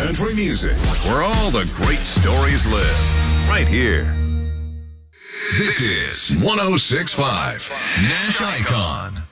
Country music, where all the great stories live. Right here. This is 106.5 Nash Icon.